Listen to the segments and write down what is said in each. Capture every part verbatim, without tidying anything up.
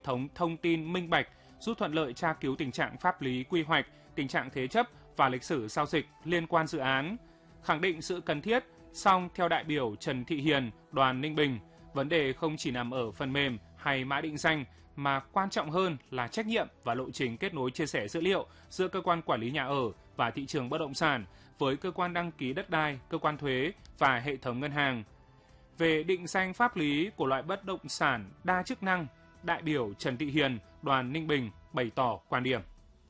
thống thông tin minh bạch, giúp thuận lợi tra cứu tình trạng pháp lý quy hoạch, tình trạng thế chấp và lịch sử giao dịch liên quan dự án. Khẳng định sự cần thiết, song theo đại biểu Trần Thị Hiền, đoàn Ninh Bình, vấn đề không chỉ nằm ở phần mềm hay mã định danh, mà quan trọng hơn là trách nhiệm và lộ trình kết nối chia sẻ dữ liệu giữa cơ quan quản lý nhà ở và thị trường bất động sản với cơ quan đăng ký đất đai, cơ quan thuế và hệ thống ngân hàng. Về định danh pháp lý của loại bất động sản đa chức năng, đại biểu Trần Thị Hiền, đoàn Ninh Bình bày tỏ quan điểm.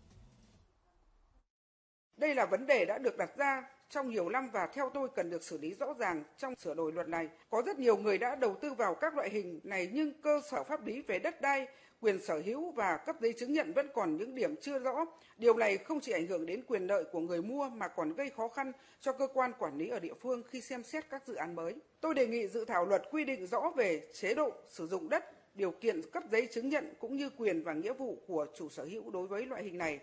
Đây là vấn đề đã được đặt ra trong nhiều năm và theo tôi cần được xử lý rõ ràng trong sửa đổi luật này. Có rất nhiều người đã đầu tư vào các loại hình này nhưng cơ sở pháp lý về đất đai, quyền sở hữu và cấp giấy chứng nhận vẫn còn những điểm chưa rõ. Điều này không chỉ ảnh hưởng đến quyền lợi của người mua mà còn gây khó khăn cho cơ quan quản lý ở địa phương khi xem xét các dự án mới. Tôi đề nghị dự thảo luật quy định rõ về chế độ sử dụng đất, điều kiện cấp giấy chứng nhận cũng như quyền và nghĩa vụ của chủ sở hữu đối với loại hình này.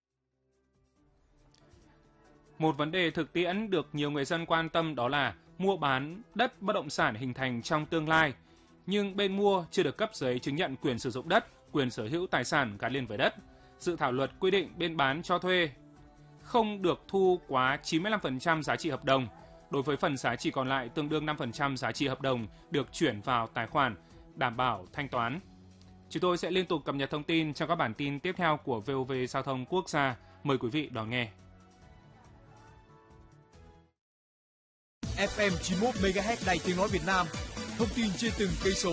Một vấn đề thực tiễn được nhiều người dân quan tâm đó là mua bán đất bất động sản hình thành trong tương lai, nhưng bên mua chưa được cấp giấy chứng nhận quyền sử dụng đất, quyền sở hữu tài sản gắn liền với đất. Dự thảo luật quy định bên bán cho thuê không được thu quá chín mươi lăm phần trăm giá trị hợp đồng. Đối với phần giá trị còn lại tương đương năm phần trăm giá trị hợp đồng được chuyển vào tài khoản, đảm bảo thanh toán. Chúng tôi sẽ liên tục cập nhật thông tin trong các bản tin tiếp theo của vê o vê Giao thông Quốc gia. Mời quý vị đón nghe. ép em chín mươi mốt mê ga héc Đài Tiếng nói Việt Nam, thông tin trên từng cây số.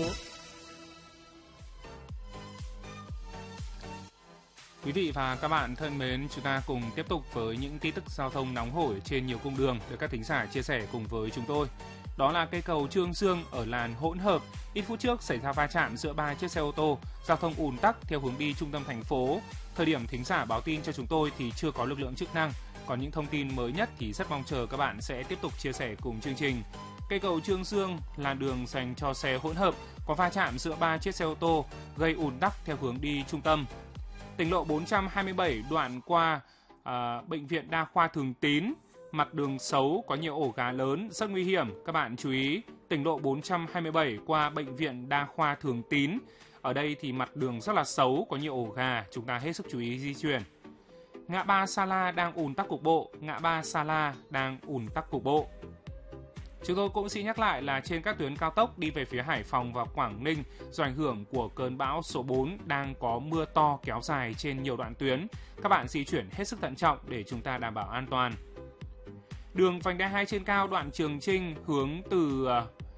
Quý vị và các bạn thân mến, chúng ta cùng tiếp tục với những tin tức giao thông nóng hổi trên nhiều cung đường được các thính giả chia sẻ cùng với chúng tôi. Đó là cây cầu Trương Dương ở làn hỗn hợp. Ít phút trước xảy ra va chạm giữa ba chiếc xe ô tô, giao thông ùn tắc theo hướng đi trung tâm thành phố. Thời điểm thính giả báo tin cho chúng tôi thì chưa có lực lượng chức năng. Còn những thông tin mới nhất thì rất mong chờ các bạn sẽ tiếp tục chia sẻ cùng chương trình. Cây cầu Trương Dương là đường dành cho xe hỗn hợp, có va chạm giữa ba chiếc xe ô tô, gây ùn tắc theo hướng đi trung tâm. Tỉnh lộ bốn trăm hai mươi bảy đoạn qua à, Bệnh viện Đa khoa Thường Tín, mặt đường xấu có nhiều ổ gà lớn, rất nguy hiểm. Các bạn chú ý, tỉnh lộ bốn trăm hai mươi bảy qua Bệnh viện Đa khoa Thường Tín. Ở đây thì mặt đường rất là xấu, có nhiều ổ gà, chúng ta hết sức chú ý di chuyển. Ngã ba Sa La đang ùn tắc cục bộ, ngã ba Sa La đang ùn tắc cục bộ. Chúng tôi cũng xin nhắc lại là trên các tuyến cao tốc đi về phía Hải Phòng và Quảng Ninh, do ảnh hưởng của cơn bão số bốn đang có mưa to kéo dài trên nhiều đoạn tuyến. Các bạn di chuyển hết sức thận trọng để chúng ta đảm bảo an toàn. Đường vành đai hai trên cao đoạn Trường Chinh hướng từ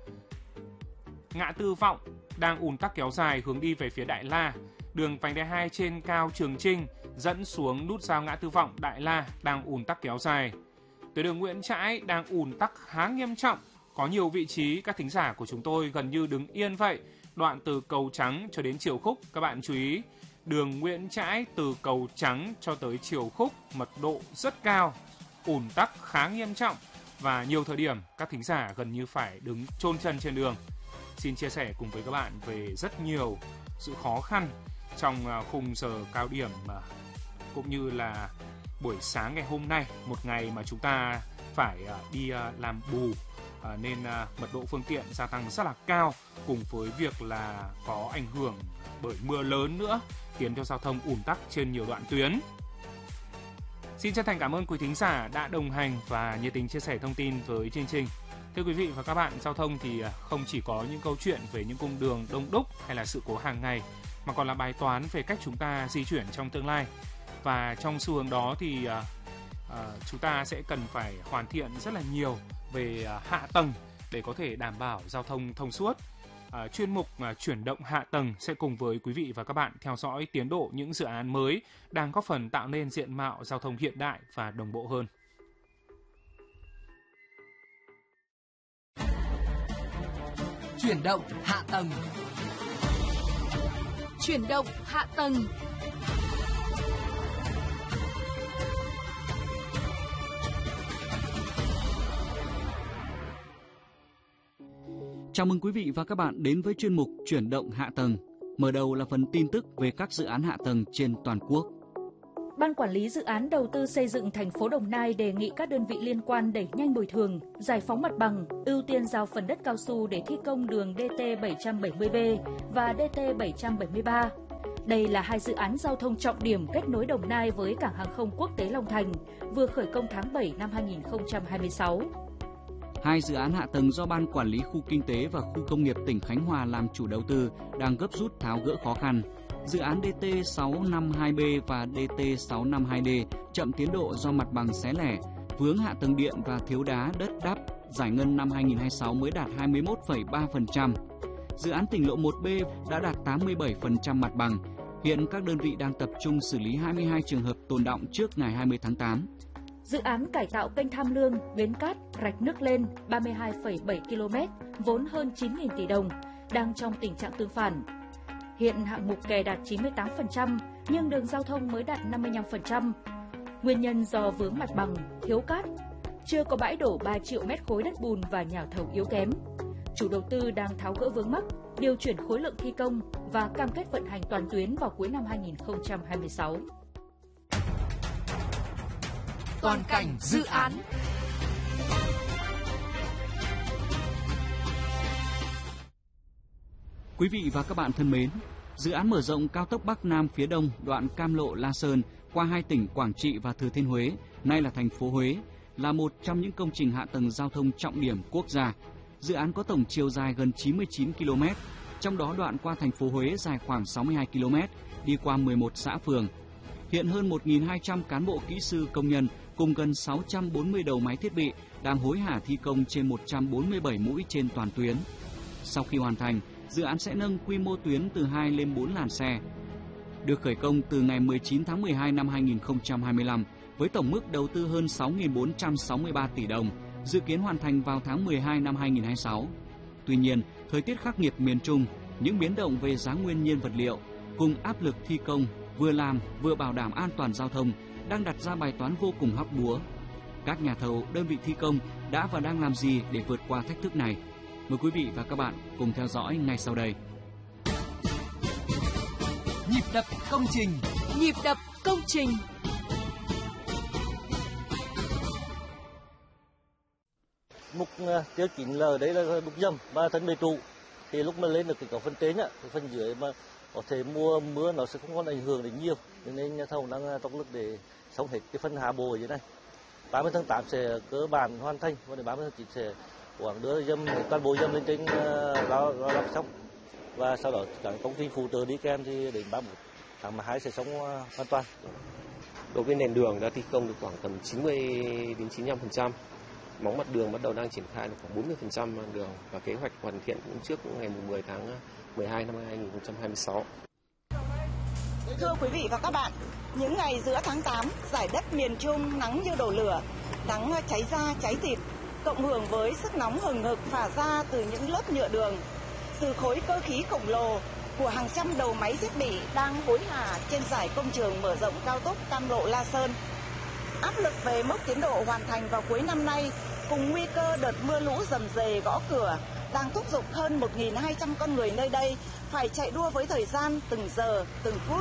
ngã tư Vọng đang ùn tắc kéo dài hướng đi về phía Đại La. Đường vành đai hai trên cao Trường Chinh dẫn xuống nút giao ngã tư Vọng Đại La đang ùn tắc kéo dài. Tuyến đường Nguyễn Trãi đang ùn tắc khá nghiêm trọng, có nhiều vị trí các thính giả của chúng tôi gần như đứng yên vậy. Đoạn từ Cầu Trắng cho đến Triều Khúc, các bạn chú ý, đường Nguyễn Trãi từ Cầu Trắng cho tới Triều Khúc mật độ rất cao, ùn tắc khá nghiêm trọng và nhiều thời điểm các thính giả gần như phải đứng chôn chân trên đường. Xin chia sẻ cùng với các bạn về rất nhiều sự khó khăn trong khung giờ cao điểm cũng như là buổi sáng ngày hôm nay, một ngày mà chúng ta phải đi làm bù nên mật độ phương tiện gia tăng rất là cao, cùng với việc là có ảnh hưởng bởi mưa lớn nữa khiến cho giao thông ùn tắc trên nhiều đoạn tuyến. Xin chân thành cảm ơn quý thính giả đã đồng hành và nhiệt tình chia sẻ thông tin với chương trình. Thưa quý vị và các bạn, giao thông thì không chỉ có những câu chuyện về những cung đường đông đúc hay là sự cố hàng ngày, mà còn là bài toán về cách chúng ta di chuyển trong tương lai. Và trong xu hướng đó thì uh, uh, chúng ta sẽ cần phải hoàn thiện rất là nhiều về uh, hạ tầng để có thể đảm bảo giao thông thông suốt. Uh, chuyên mục uh, chuyển động hạ tầng sẽ cùng với quý vị và các bạn theo dõi tiến độ những dự án mới đang góp phần tạo nên diện mạo giao thông hiện đại và đồng bộ hơn. Chuyển động hạ tầng. Chuyển động hạ tầng. Chào mừng quý vị và các bạn đến với chuyên mục Chuyển động hạ tầng. Mở đầu là phần tin tức về các dự án hạ tầng trên toàn quốc. Ban quản lý dự án đầu tư xây dựng thành phố Đồng Nai đề nghị các đơn vị liên quan đẩy nhanh bồi thường, giải phóng mặt bằng, ưu tiên giao phần đất cao su để thi công đường D T bảy trăm bảy mươi B và D T bảy trăm bảy mươi ba. Đây là hai dự án giao thông trọng điểm kết nối Đồng Nai với cảng hàng không quốc tế Long Thành, vừa khởi công tháng bảy năm hai nghìn không trăm hai mươi sáu. Hai dự án hạ tầng do Ban Quản lý Khu Kinh tế và Khu Công nghiệp tỉnh Khánh Hòa làm chủ đầu tư đang gấp rút tháo gỡ khó khăn. Dự án đê tê sáu năm hai B và đê tê sáu năm hai D chậm tiến độ do mặt bằng xé lẻ, vướng hạ tầng điện và thiếu đá đất đắp, giải ngân năm hai nghìn không trăm hai mươi sáu mới đạt hai mươi mốt phẩy ba phần trăm. Dự án tỉnh lộ một B đã đạt tám mươi bảy phần trăm mặt bằng. Hiện các đơn vị đang tập trung xử lý hai mươi hai trường hợp tồn đọng trước ngày hai mươi tháng tám. Dự án cải tạo kênh Tham Lương, Bến Cát, Rạch Nước Lên ba mươi hai phẩy bảy ki lô mét, vốn hơn chín nghìn tỷ đồng, đang trong tình trạng tương phản. Hiện hạng mục kè đạt chín mươi tám phần trăm, nhưng đường giao thông mới đạt năm mươi lăm phần trăm. Nguyên nhân do vướng mặt bằng, thiếu cát, chưa có bãi đổ ba triệu mét khối đất bùn và nhà thầu yếu kém. Chủ đầu tư đang tháo gỡ vướng mắc, điều chuyển khối lượng thi công và cam kết vận hành toàn tuyến vào cuối năm hai nghìn không trăm hai mươi sáu. Toàn cảnh dự án. Quý vị và các bạn thân mến, dự án mở rộng cao tốc Bắc Nam phía Đông đoạn Cam Lộ - La Sơn qua hai tỉnh Quảng Trị và Thừa Thiên Huế, nay là thành phố Huế, là một trong những công trình hạ tầng giao thông trọng điểm quốc gia. Dự án có tổng chiều dài gần chín mươi chín ki lô mét, trong đó đoạn qua thành phố Huế dài khoảng sáu mươi hai ki lô mét, đi qua mười một xã phường. Hiện hơn một nghìn hai trăm cán bộ kỹ sư công nhân cùng gần sáu trăm bốn mươi đầu máy thiết bị đang hối hả thi công trên một trăm bốn mươi bảy mũi trên toàn tuyến. Sau khi hoàn thành, dự án sẽ nâng quy mô tuyến từ hai lên bốn làn xe. Được khởi công từ ngày mười chín tháng mười hai năm hai nghìn không trăm hai mươi lăm với tổng mức đầu tư hơn sáu nghìn bốn trăm sáu mươi ba tỷ đồng, dự kiến hoàn thành vào tháng mười hai năm hai nghìn không trăm hai mươi sáu. Tuy nhiên, thời tiết khắc nghiệt miền Trung, những biến động về giá nguyên nhiên vật liệu cùng áp lực thi công vừa làm vừa bảo đảm an toàn giao thông đang đặt ra bài toán vô cùng hóc búa. Các nhà thầu, đơn vị thi công đã và đang làm gì để vượt qua thách thức này? Mời quý vị và các bạn cùng theo dõi ngay sau đây. Nhịp đập công trình, nhịp đập công trình. Mục tiêu chính là ở đấy là mục dầm và thân bề trụ. Thì lúc mà lên được cái cầu phân trên á, cái phần dưới mà có thể mùa mưa nó sẽ không còn ảnh hưởng đến nhiều, cho nên nhà thầu đang tốc lực để xong hết cái phần hạ bồ ở dưới này. ba mươi tháng tám sẽ cơ bản hoàn thành, và đến ba mươi tháng chín sẽ quảng đưa dâm toàn bộ dâm lên trên lao lao xong, và sau đó các công ty phụ trợ đi kèm thì đến ba mươi tháng mười hai sẽ xong hoàn toàn. Đối với nền đường đã thi công được khoảng tầm chín mươi đến chín mươi lăm phần trăm. Móng mặt đường bắt đầu đang triển khai được khoảng bốn mươi phần trăm đường, và kế hoạch hoàn thiện cũng trước ngày mười tháng mười hai năm hai nghìn không trăm hai mươi sáu. Thưa quý vị và các bạn, những ngày giữa tháng tám, giải đất miền Trung nắng như đổ lửa, nắng cháy da cháy thịt, cộng hưởng với sức nóng hừng hực phả ra từ những lớp nhựa đường, từ khối cơ khí khổng lồ của hàng trăm đầu máy thiết bị đang hối hả trên giải công trường mở rộng cao tốc Cam Lộ - La Sơn. Áp lực về mốc tiến độ hoàn thành vào cuối năm nay cùng nguy cơ đợt mưa lũ rầm rề gõ cửa đang thúc giục hơn một nghìn hai trăm con người nơi đây phải chạy đua với thời gian từng giờ, từng phút.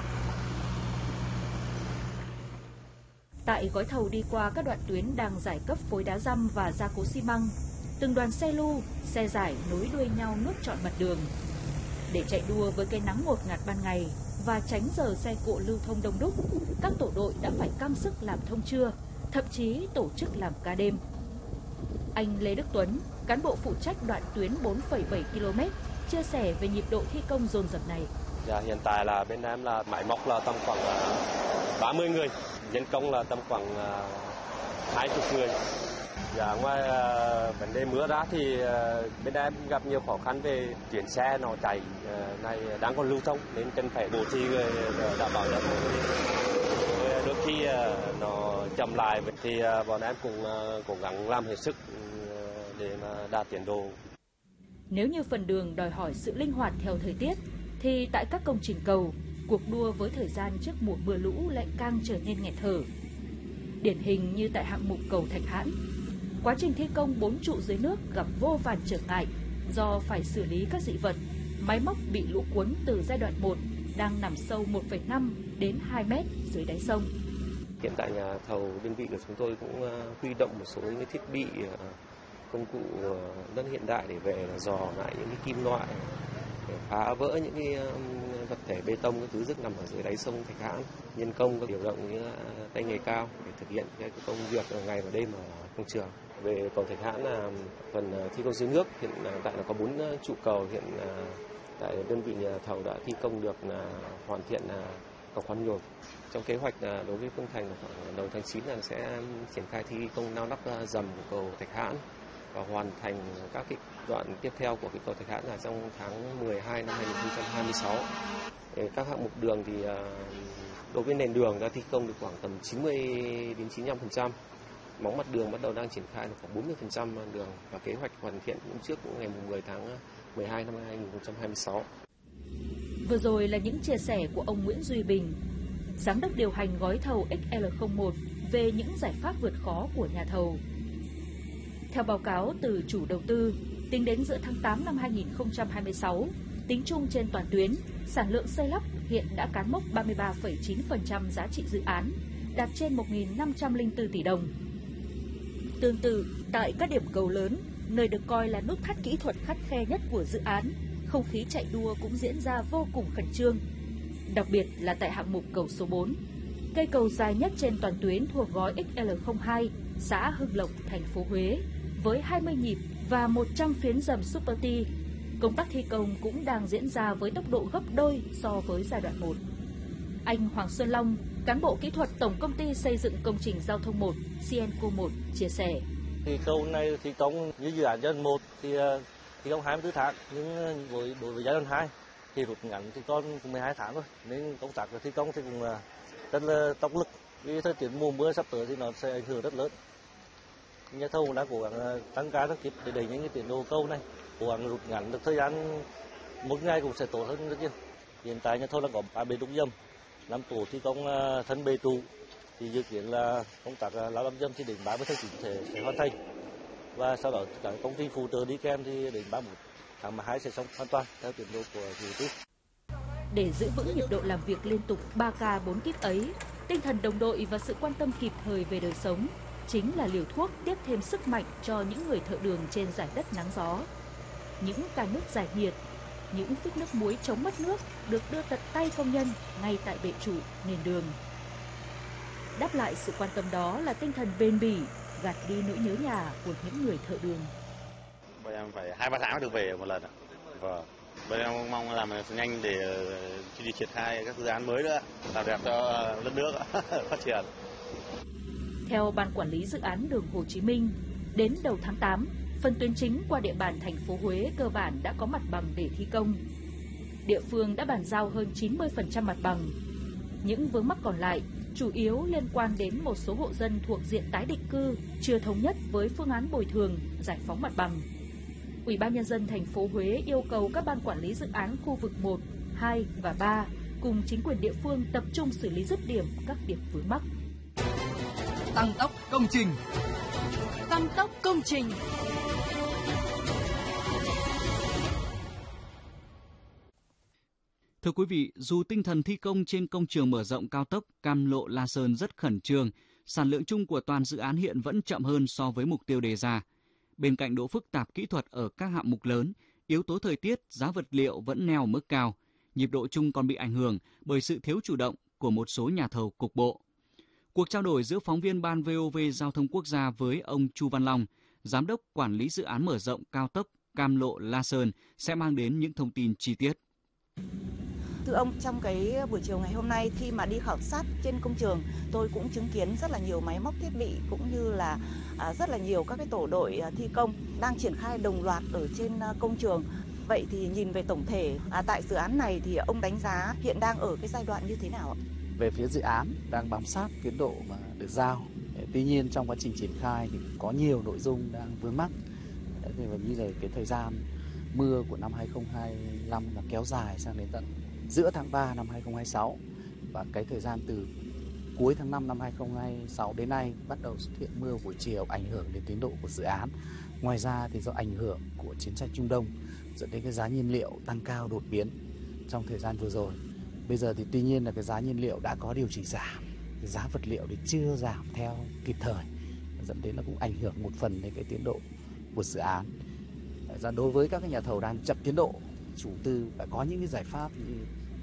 Tại gói thầu đi qua các đoạn tuyến đang giải cấp phối đá răm và gia cố xi măng, từng đoàn xe lu, xe giải nối đuôi nhau nuốt trọn mặt đường. Để chạy đua với cái nắng ngột ngạt ban ngày và tránh giờ xe cộ lưu thông đông đúc, các tổ đội đã phải căng sức làm thông trưa, thậm chí tổ chức làm ca đêm. Anh Lê Đức Tuấn, cán bộ phụ trách đoạn tuyến bốn phẩy bảy ki lô mét, chia sẻ về nhịp độ thi công dồn dập này. Dạ, hiện tại là bên em là máy móc là tầm khoảng ba mươi người, nhân công là tầm khoảng hai mươi người. Dạ, ngoài uh, vấn đề mưa ra thì uh, bên em gặp nhiều khó khăn về chuyển xe nó chạy uh, này đang còn lưu thông nên cần phải bố trí người đảm bảo giao thông. Đôi khi uh, nó chậm lại thì uh, bọn em cũng uh, cố gắng làm hết sức uh, để mà đạt tiến độ. Nếu như phần đường đòi hỏi sự linh hoạt theo thời tiết, thì tại các công trình cầu, cuộc đua với thời gian trước mùa mưa lũ lại càng trở nên nghẹt thở. Điển hình như tại hạng mục cầu Thạch Hãn, quá trình thi công bốn trụ dưới nước gặp vô vàn trở ngại do phải xử lý các dị vật, máy móc bị lũ cuốn từ giai đoạn một đang nằm sâu một phẩy năm đến hai mét dưới đáy sông. Hiện tại nhà thầu đơn vị của chúng tôi cũng huy động một số những thiết bị công cụ rất hiện đại để về dò lại những cái kim loại, để phá vỡ những cái vật thể bê tông các thứ rất nằm ở dưới đáy sông Thạch Hãn. Nhân công có điều động những tay nghề cao để thực hiện cái công việc ngày và đêm ở công trường. Về cầu Thạch Hãn là phần thi công dưới nước, hiện tại là có bốn trụ cầu, hiện tại đơn vị nhà thầu đã thi công được là hoàn thiện là cầu khoan nhồi. Trong kế hoạch là đối với Phương Thành khoảng đầu tháng chín là sẽ triển khai thi công nao đắp dầm của cầu Thạch Hãn và hoàn thành các cái đoạn tiếp theo của cái cầu Thạch Hãn là trong tháng mười hai năm hai nghìn không trăm hai mươi sáu. Các hạng mục đường thì đối với nền đường đã thi công được khoảng tầm chín mươi đến chín mươi lăm phần trăm. Móng mặt đường bắt đầu đang triển khai được khoảng bốn mươi phần trăm đường và kế hoạch hoàn thiện cũng trước ngày mười tháng mười hai năm hai nghìn không trăm hai mươi sáu. Vừa rồi là những chia sẻ của ông Nguyễn Duy Bình, giám đốc điều hành gói thầu X L không một về những giải pháp vượt khó của nhà thầu. Theo báo cáo từ chủ đầu tư, tính đến giữa tháng tám năm hai nghìn không trăm hai mươi sáu, tính chung trên toàn tuyến, sản lượng xây lắp hiện đã cán mốc ba mươi ba phẩy chín phần trăm giá trị dự án, đạt trên một nghìn năm trăm lẻ bốn tỷ đồng. Tương tự, tại các điểm cầu lớn, nơi được coi là nút thắt kỹ thuật khắt khe nhất của dự án, không khí chạy đua cũng diễn ra vô cùng khẩn trương. Đặc biệt là tại hạng mục cầu số bốn, cây cầu dài nhất trên toàn tuyến thuộc gói X L không hai, xã Hưng Lộc, thành phố Huế, với hai mươi nhịp và một trăm phiến dầm Super T. Công tác thi công cũng đang diễn ra với tốc độ gấp đôi so với giai đoạn một. Anh Hoàng Xuân Long, cán bộ kỹ thuật Tổng công ty xây dựng công trình giao thông một, Sienco một, chia sẻ. Thì cầu này thi công như dự án giai đoạn một thì thi công hai mươi tư tháng, nhưng với đối với giai đoạn hai thì rút ngắn thì còn mười hai tháng thôi, nên công tác thi công thì cũng rất là tốc lực. Vì thời tiết mùa mưa sắp tới thì nó sẽ ảnh hưởng rất lớn. Nhà thầu đã cố gắng tăng ca các kịp để đẩy nhanh cái tiến độ cầu này, cố gắng rút ngắn được thời gian, một ngày cũng sẽ tốt hơn rất nhiều. Hiện tại nhà thầu đã có ba bê trục dầm, năm tổ thi công thân bê trụ, thì dự kiến là công tác lao đắp dầm thì đến ba mươi tháng chín sẽ, sẽ hoàn thành, và sau đó các công ty phụ trợ đi kèm thì đến ba mươi mốt tháng mười hai sẽ xong hoàn toàn theo tiến độ của chủ đầu tư. Để giữ vững nhịp độ làm việc liên tục ba ca bốn kíp ấy, tinh thần đồng đội và sự quan tâm kịp thời về đời sống chính là liều thuốc tiếp thêm sức mạnh cho những người thợ đường trên dải đất nắng gió. Những ca nước giải nhiệt, những phích nước muối chống mất nước được đưa tận tay công nhân ngay tại bệ trụ nền đường. Đáp lại sự quan tâm đó là tinh thần bền bỉ, gạt đi nỗi nhớ nhà của những người thợ đường. Bọn em phải hai ba tháng mới được về một lần ạ. Vâng. Bọn em mong làm nhanh để đi triển khai các dự án mới nữa, làm đẹp cho đất nước phát triển. Theo Ban Quản lý Dự án đường Hồ Chí Minh, đến đầu tháng tám, phần tuyến chính qua địa bàn thành phố Huế cơ bản đã có mặt bằng để thi công. Địa phương đã bàn giao hơn chín mươi phần trăm mặt bằng. Những vướng mắc còn lại chủ yếu liên quan đến một số hộ dân thuộc diện tái định cư chưa thống nhất với phương án bồi thường, giải phóng mặt bằng. Ủy ban Nhân dân thành phố Huế yêu cầu các ban quản lý dự án khu vực một, hai và ba cùng chính quyền địa phương tập trung xử lý dứt điểm các điểm vướng mắc. Tăng tốc công trình. Tăng tốc công trình. Thưa quý vị, dù tinh thần thi công trên công trường mở rộng cao tốc Cam Lộ La Sơn rất khẩn trương, sản lượng chung của toàn dự án hiện vẫn chậm hơn so với mục tiêu đề ra. Bên cạnh độ phức tạp kỹ thuật ở các hạng mục lớn, yếu tố thời tiết, giá vật liệu vẫn neo ở mức cao. Nhịp độ chung còn bị ảnh hưởng bởi sự thiếu chủ động của một số nhà thầu cục bộ. Cuộc trao đổi giữa phóng viên Ban vê o vê Giao thông Quốc gia với ông Chu Văn Long, Giám đốc Quản lý Dự án mở rộng cao tốc Cam Lộ La Sơn sẽ mang đến những thông tin chi tiết. Thưa ông, trong cái buổi chiều ngày hôm nay khi mà đi khảo sát trên công trường, tôi cũng chứng kiến rất là nhiều máy móc thiết bị cũng như là à, rất là nhiều các cái tổ đội thi công đang triển khai đồng loạt ở trên công trường. Vậy thì nhìn về tổng thể à, tại dự án này thì ông đánh giá hiện đang ở cái giai đoạn như thế nào ạ? Về phía dự án đang bám sát tiến độ mà được giao. Tuy nhiên trong quá trình triển khai thì có nhiều nội dung đang vướng mắc. Thì như là cái thời gian mưa của năm hai không hai lăm là kéo dài sang đến tận giữa tháng ba năm hai không hai sáu, và cái thời gian từ cuối tháng năm năm hai không hai sáu đến nay bắt đầu xuất hiện mưa buổi chiều ảnh hưởng đến tiến độ của dự án. Ngoài ra thì do ảnh hưởng của chiến tranh Trung Đông dẫn đến cái giá nhiên liệu tăng cao đột biến trong thời gian vừa rồi. Bây giờ thì tuy nhiên là cái giá nhiên liệu đã có điều chỉnh giảm, cái giá vật liệu thì chưa giảm theo kịp thời, dẫn đến là cũng ảnh hưởng một phần đến cái tiến độ của dự án. Ra đối với các cái nhà thầu đang chậm tiến độ, chủ tư đã có những cái giải pháp như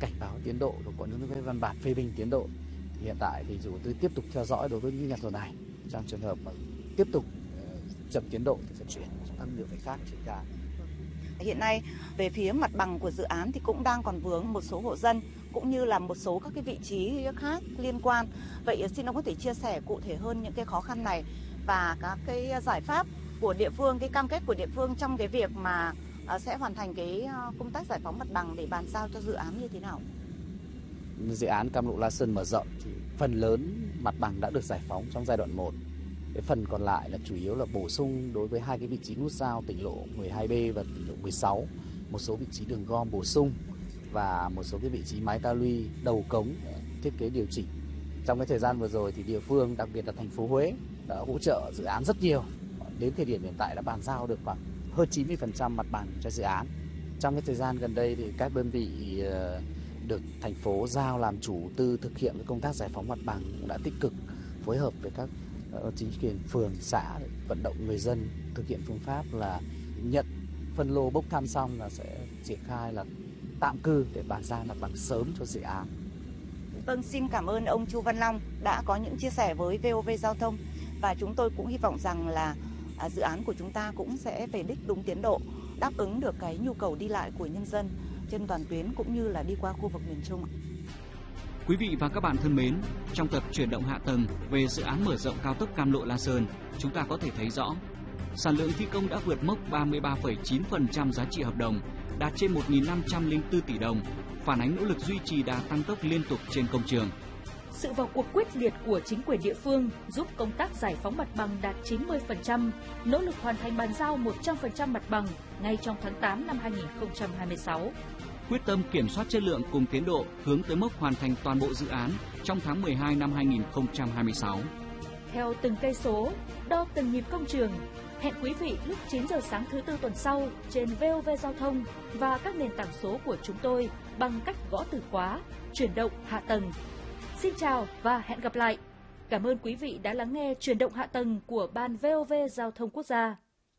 cảnh báo tiến độ, rồi có những cái văn bản phê bình tiến độ. Thì hiện tại thì chủ đầu tư tiếp tục theo dõi đối với những nhà thầu này. Trong trường hợp mà tiếp tục uh, chậm tiến độ thì sẽ chuyển sang các đơn vị khác triển khai. Hiện nay về phía mặt bằng của dự án thì cũng đang còn vướng một số hộ dân cũng như là một số các cái vị trí khác liên quan. Vậy xin ông có thể chia sẻ cụ thể hơn những cái khó khăn này và các cái giải pháp của địa phương, cái cam kết của địa phương trong cái việc mà sẽ hoàn thành cái công tác giải phóng mặt bằng để bàn giao cho dự án như thế nào? Dự án Cam Lộ La Sơn mở rộng thì phần lớn mặt bằng đã được giải phóng trong giai đoạn một. Cái phần còn lại là chủ yếu là bổ sung đối với hai cái vị trí nút giao tỉnh lộ mười hai B và tỉnh lộ mười sáu, một số vị trí đường gom bổ sung và một số cái vị trí mái ta luy, đầu cống thiết kế điều chỉnh. Trong cái thời gian vừa rồi thì địa phương, đặc biệt là thành phố Huế đã hỗ trợ dự án rất nhiều. Đến thời điểm hiện tại đã bàn giao được khoảng hơn chín mươi phần trăm mặt bằng cho dự án. Trong cái thời gian gần đây thì các đơn vị được thành phố giao làm chủ tư thực hiện cái công tác giải phóng mặt bằng cũng đã tích cực phối hợp với các chính quyền phường, xã để vận động người dân thực hiện phương pháp là nhận phân lô bốc thăm xong là sẽ triển khai là tạm cư để bàn giao mặt bằng sớm cho dự án. Vâng, xin cảm ơn ông Chu Văn Long đã có những chia sẻ với vê o vê Giao thông và chúng tôi cũng hy vọng rằng là à, dự án của chúng ta cũng sẽ về đích đúng tiến độ, đáp ứng được cái nhu cầu đi lại của nhân dân trên toàn tuyến cũng như là đi qua khu vực miền Trung. Quý vị và các bạn thân mến, trong tập chuyển động hạ tầng về dự án mở rộng cao tốc Cam Lộ La Sơn, chúng ta có thể thấy rõ sản lượng thi công đã vượt mốc ba mươi ba phẩy chín phần trăm giá trị hợp đồng, đạt trên một nghìn năm trăm lẻ bốn tỷ đồng, phản ánh nỗ lực duy trì đà tăng tốc liên tục trên công trường. Sự vào cuộc quyết liệt của chính quyền địa phương giúp công tác giải phóng mặt bằng đạt chín mươi phần trăm, nỗ lực hoàn thành bàn giao một trăm phần trăm mặt bằng ngay trong tháng tám năm hai nghìn không trăm hai mươi sáu. Quyết tâm kiểm soát chất lượng cùng tiến độ hướng tới mốc hoàn thành toàn bộ dự án trong tháng mười hai năm hai nghìn không trăm hai mươi sáu. Theo từng cây số, đo từng nhịp công trường. Hẹn quý vị lúc chín giờ sáng thứ tư tuần sau trên vê o vê Giao thông và các nền tảng số của chúng tôi bằng cách gõ từ khóa chuyển động hạ tầng. Xin chào và hẹn gặp lại. Cảm ơn quý vị đã lắng nghe chuyển động hạ tầng của Ban vê o vê Giao thông Quốc gia.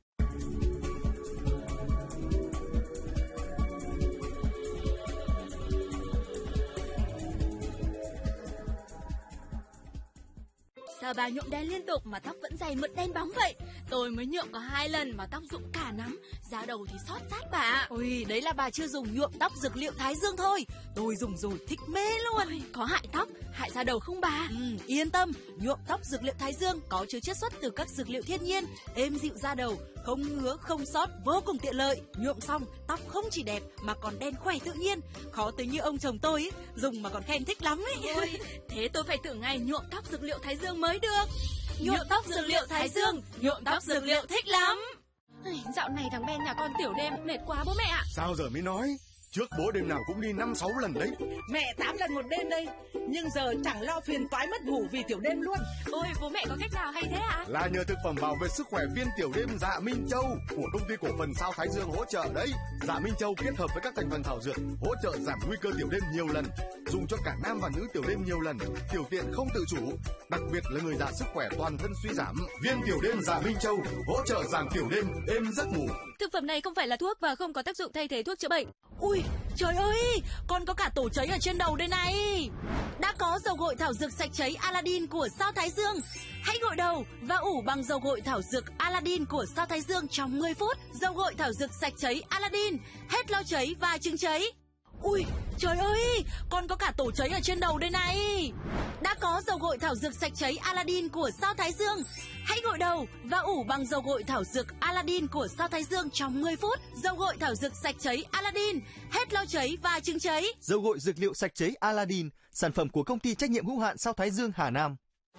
Sao bà nhuộm đen liên tục mà tóc vẫn dày mượt đen bóng vậy? Tôi mới nhuộm có hai lần mà tóc rụng cả nắm, da đầu thì xót rát bà ạ. Ôi, đấy là bà chưa dùng nhuộm tóc dược liệu Thái Dương thôi. Tôi dùng rồi thích mê luôn. Ôi, có hại tóc, hại da đầu không bà? Ừ, yên tâm, nhuộm tóc dược liệu Thái Dương có chứa chiết xuất từ các dược liệu thiên nhiên, êm dịu da đầu, không ngứa, không xót, vô cùng tiện lợi. Nhuộm xong, tóc không chỉ đẹp mà còn đen khỏe tự nhiên. Khó tới như ông chồng tôi ấy, dùng mà còn khen thích lắm ấy. Ôi, thế tôi phải thử ngay nhuộm tóc dược liệu Thái Dương mới được. Nhuộm tóc dược liệu Thái Dương, nhuộm tóc dược liệu thích lắm. Dạo này thằng Ben nhà con tiểu đêm mệt quá bố mẹ ạ. Sao giờ mới nói? Trước bố đêm nào cũng đi năm sáu lần đấy. Mẹ tám lần một đêm đây, nhưng giờ chẳng lo phiền toái mất ngủ vì tiểu đêm luôn. Ôi, bố mẹ có cách nào hay thế ạ? Là nhờ thực phẩm bảo vệ sức khỏe viên tiểu đêm Dạ Minh Châu của công ty cổ phần Sao Thái Dương hỗ trợ đấy. Dạ Minh Châu kết hợp với các thành phần thảo dược hỗ trợ giảm nguy cơ tiểu đêm nhiều lần, dùng cho cả nam và nữ tiểu đêm nhiều lần, tiểu tiện không tự chủ, đặc biệt là người già sức khỏe toàn thân suy giảm. Viên tiểu đêm Dạ Minh Châu hỗ trợ giảm tiểu đêm, êm giấc ngủ. Thực phẩm này không phải là thuốc và không có tác dụng thay thế thuốc chữa bệnh. Ui, trời ơi, con có cả tổ cháy ở trên đầu đây này. Đã có dầu gội thảo dược sạch cháy Aladdin của Sao Thái Dương. Hãy gội đầu và ủ bằng dầu gội thảo dược Aladdin của Sao Thái Dương trong mười phút. Dầu gội thảo dược sạch cháy Aladdin, hết lo cháy và chứng cháy. Ui, trời ơi, con có cả tổ cháy ở trên đầu đây này. Đã có dầu gội thảo dược sạch cháy Aladdin của Sao Thái Dương. Hãy gội đầu và ủ bằng dầu gội thảo dược Aladdin của Sao Thái Dương trong mười phút. Dầu gội thảo dược sạch cháy Aladdin, hết lo cháy và chứng cháy. Dầu gội dược liệu sạch cháy Aladdin, sản phẩm của công ty trách nhiệm hữu hạn Sao Thái Dương Hà Nam.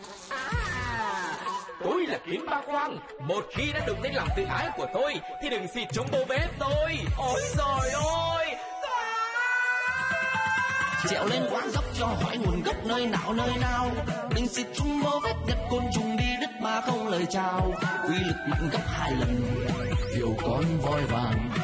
Tôi là Kiến Ba Khoang. Một khi đã đụng đến lòng tự ái của tôi thì đừng xịt chống bô bếp tôi. Ôi trời ơi! Trèo lên quãng dốc cho hỏi nguồn gốc nơi nào nơi nào. Đừng xịt chung bô vết gật côn trùng đi đứt mà không lời chào. Uy lực mạnh gấp hai lần. Kiểu con voi vàng